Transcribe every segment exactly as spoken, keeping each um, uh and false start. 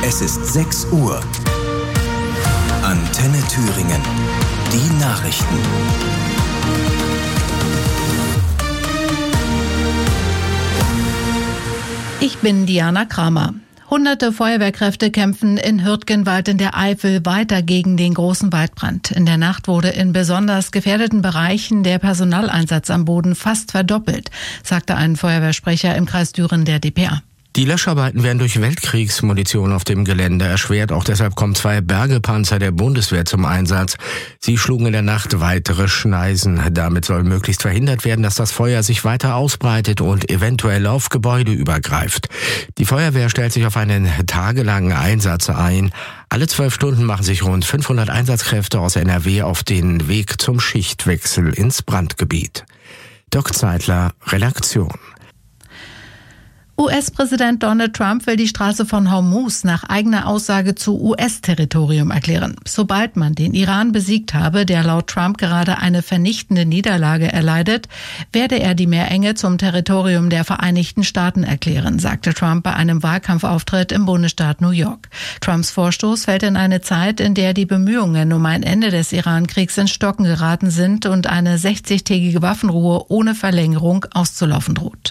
Es ist sechs Uhr. Antenne Thüringen. Die Nachrichten. Ich bin Diana Kramer. Hunderte Feuerwehrkräfte kämpfen in Hürtgenwald in der Eifel weiter gegen den großen Waldbrand. In der Nacht wurde in besonders gefährdeten Bereichen der Personaleinsatz am Boden fast verdoppelt, sagte ein Feuerwehrsprecher im Kreis Düren der D P A. Die Löscharbeiten werden durch Weltkriegsmunition auf dem Gelände erschwert. Auch deshalb kommen zwei Bergepanzer der Bundeswehr zum Einsatz. Sie schlugen in der Nacht weitere Schneisen. Damit soll möglichst verhindert werden, dass das Feuer sich weiter ausbreitet und eventuell auf Gebäude übergreift. Die Feuerwehr stellt sich auf einen tagelangen Einsatz ein. Alle zwölf Stunden machen sich rund fünfhundert Einsatzkräfte aus N R W auf den Weg zum Schichtwechsel ins Brandgebiet. Dirk Zeitler, Redaktion. U S-Präsident Donald Trump will die Straße von Hormuz nach eigener Aussage zu U S-Territorium erklären. Sobald man den Iran besiegt habe, der laut Trump gerade eine vernichtende Niederlage erleidet, werde er die Meerenge zum Territorium der Vereinigten Staaten erklären, sagte Trump bei einem Wahlkampfauftritt im Bundesstaat New York. Trumps Vorstoß fällt in eine Zeit, in der die Bemühungen um ein Ende des Iran-Kriegs ins Stocken geraten sind und eine sechzigtägige Waffenruhe ohne Verlängerung auszulaufen droht.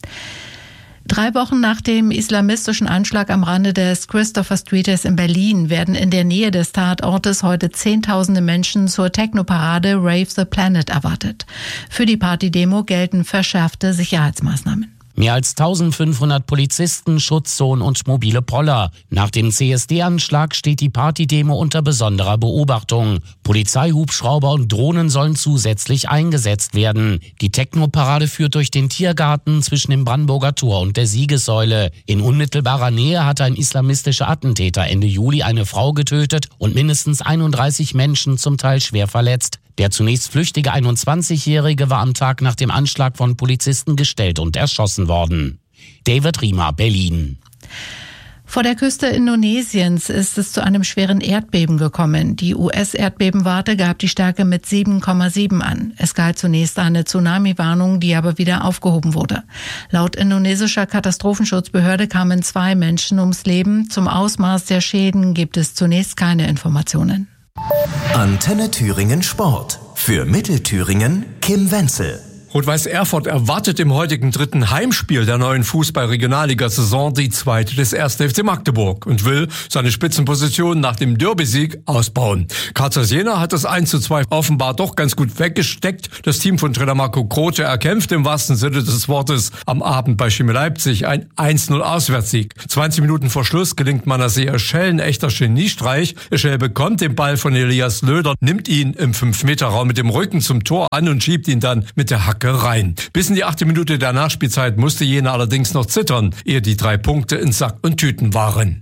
Drei Wochen nach dem islamistischen Anschlag am Rande des Christopher Streets in Berlin werden in der Nähe des Tatortes heute Zehntausende Menschen zur Techno-Parade Rave the Planet erwartet. Für die Partydemo gelten verschärfte Sicherheitsmaßnahmen. Mehr als eintausendfünfhundert Polizisten, Schutzzonen und mobile Poller. Nach dem C S D-Anschlag steht die Partydemo unter besonderer Beobachtung. Polizeihubschrauber und Drohnen sollen zusätzlich eingesetzt werden. Die Techno-Parade führt durch den Tiergarten zwischen dem Brandenburger Tor und der Siegessäule. In unmittelbarer Nähe hatte ein islamistischer Attentäter Ende Juli eine Frau getötet und mindestens einunddreißig Menschen zum Teil schwer verletzt. Der zunächst flüchtige einundzwanzigjährige war am Tag nach dem Anschlag von Polizisten gestellt und erschossen worden. David Riemer, Berlin. Vor der Küste Indonesiens ist es zu einem schweren Erdbeben gekommen. Die U S-Erdbebenwarte gab die Stärke mit sieben Komma sieben an. Es galt zunächst eine Tsunami-Warnung, die aber wieder aufgehoben wurde. Laut indonesischer Katastrophenschutzbehörde kamen zwei Menschen ums Leben. Zum Ausmaß der Schäden gibt es zunächst keine Informationen. Antenne Thüringen Sport. Für Mittelthüringen Kim Wenzel. Rot-Weiß Erfurt erwartet im heutigen dritten Heimspiel der neuen Fußball-Regionalliga-Saison die zweite des ersten F C Magdeburg und will seine Spitzenposition nach dem Derby-Sieg ausbauen. Karlsruhe Jena hat das eins zu zwei offenbar doch ganz gut weggesteckt. Das Team von Trainer Marco Grote erkämpft im wahrsten Sinne des Wortes am Abend bei Chemie Leipzig ein eins null Auswärtssieg. zwanzig Minuten vor Schluss gelingt Manasseh Schell ein echter Geniestreich. Schell bekommt den Ball von Elias Löder, nimmt ihn im fünf Meter Raum mit dem Rücken zum Tor an und schiebt ihn dann mit der Hacke rein. Bis in die achte Minute der Nachspielzeit musste Jena allerdings noch zittern, ehe die drei Punkte in Sack und Tüten waren.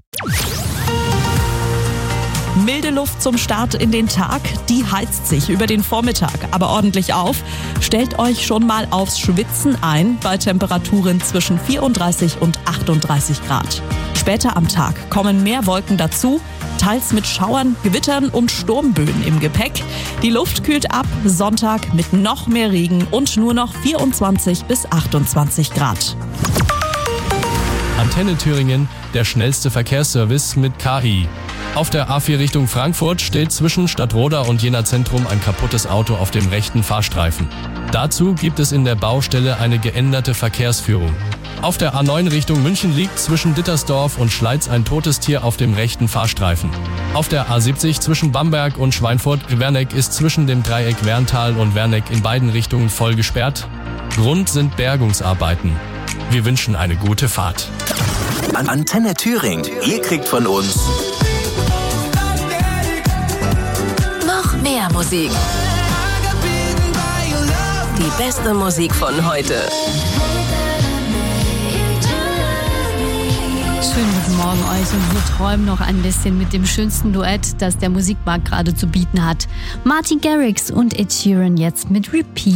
Milde Luft zum Start in den Tag, die heizt sich über den Vormittag aber ordentlich auf. Stellt euch schon mal aufs Schwitzen ein bei Temperaturen zwischen vierunddreißig und achtunddreißig Grad. Später am Tag kommen mehr Wolken dazu, teils mit Schauern, Gewittern und Sturmböen im Gepäck. Die Luft kühlt ab, Sonntag mit noch mehr Regen und nur noch vierundzwanzig bis achtundzwanzig Grad. Antenne Thüringen, der schnellste Verkehrsservice mit K I. Auf der A vier Richtung Frankfurt steht zwischen Stadtroda und Jena Zentrum ein kaputtes Auto auf dem rechten Fahrstreifen. Dazu gibt es in der Baustelle eine geänderte Verkehrsführung. Auf der A neun Richtung München liegt zwischen Dittersdorf und Schleiz ein totes Tier auf dem rechten Fahrstreifen. Auf der A siebzig zwischen Bamberg und Schweinfurt-Werneck ist zwischen dem Dreieck Werntal und Werneck in beiden Richtungen voll gesperrt. Grund sind Bergungsarbeiten. Wir wünschen eine gute Fahrt. Antenne Thüringen. Ihr kriegt von uns noch mehr Musik. Die beste Musik von heute. Schönen guten Morgen euch und wir träumen noch ein bisschen mit dem schönsten Duett, das der Musikmarkt gerade zu bieten hat. Martin Garrix und Ed Sheeran jetzt mit Repeat.